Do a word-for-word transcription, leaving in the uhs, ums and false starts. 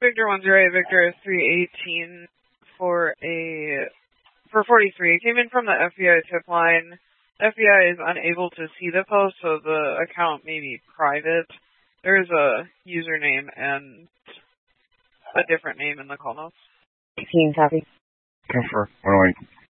Victor one zero eight, Victor is three eighteen for a, for forty-three. It came in from the F B I tip line. F B I is unable to see the post, so the account may be private. There's a username and a different name in the call notes. eighteen, copy. Confirm. one oh eight.